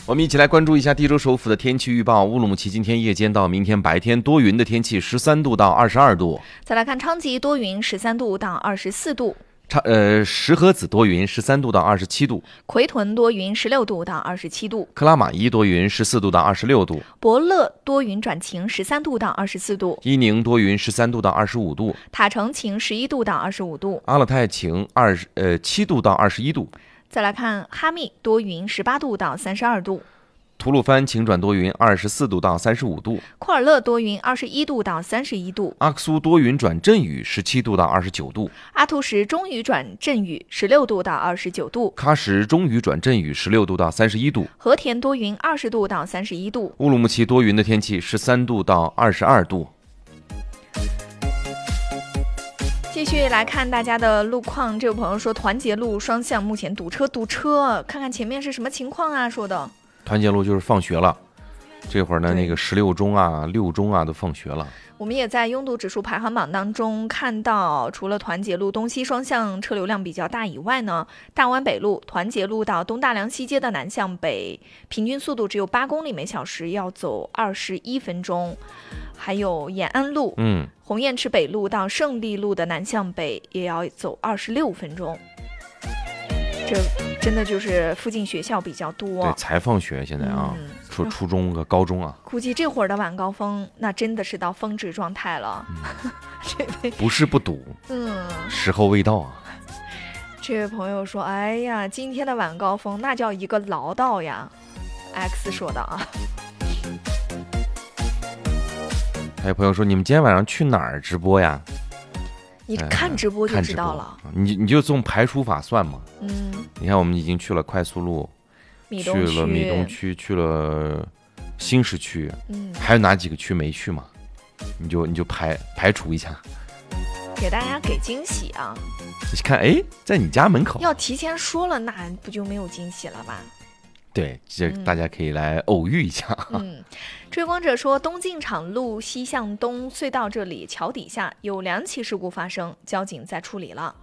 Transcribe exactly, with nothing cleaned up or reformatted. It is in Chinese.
我们一起来关注一下地州首府的天气预报。乌鲁木齐今天夜间到明天白天多云的天气，十三度到二十二度。 再来看昌吉多云，十三度到二十四度。 昌呃石河子多云，十三度到二十七度。 奎屯多云，十六度到二十七度。 克拉玛依多云，十四度到二十六度。 伯乐多云转晴，十三度到二十四度。 伊宁多云，十三度到二十五度。 塔城晴，十一度到二十五度。 阿勒泰晴，二十呃七度到二十一度。 再来看哈密多云，十八度到三十二度。 吐鲁番晴转多云，二十四度到三十五度。 库尔勒多云，二十一度到三十一度。 阿克苏多云转阵雨，十七度到二十九度。 阿图什中雨转阵雨，十六度到二十九度。 喀什中雨转阵雨，十六度到三十一度。 和田多云，二十度到三十一度。 乌鲁木齐多云的天气，十三度到二十二度。 继续来看大家的路况，这位朋友说团结路双向目前堵车堵车，看看前面是什么情况啊？说的团结路就是放学了，这会儿呢那个十六中啊六中啊都放学了。 我们也在拥堵指数排行榜当中看到，除了团结路东西双向车流量比较大以外呢，大湾北路团结路到东大梁西街的南向北平均速度只有八公里每小时，要走二十一分钟。还有延安路， 嗯， 鸿雁池北路到胜利路的南向北也要走二十六分钟。这真的就是附近学校比较多， 对，才放学现在啊， 嗯、 初初中和高中啊， 估计这会儿的晚高峰，那真的是到峰值状态了。 嗯、 这位不是不堵， 嗯， 时候未到啊。 这位朋友说：“哎呀，今天的晚高峰那叫一个唠叨呀。” X 说的啊。 还有朋友说：“你们今天晚上去哪儿直播呀？” 你看直播就知道了。 呃、你你就从排除法算嘛。 嗯。 你看，我们已经去了快速路， 米东去了米东区，去了新市区， 嗯， 还有哪几个区没去嘛？你就你就排排除一下， 给大家给惊喜啊！ 你看，哎，在你家门口。 要提前说了，那不就没有惊喜了吧？ 对，这大家可以来偶遇一下。 嗯，追光者说，东进场路西向东隧道这里桥底下有两起事故发生，交警在处理了。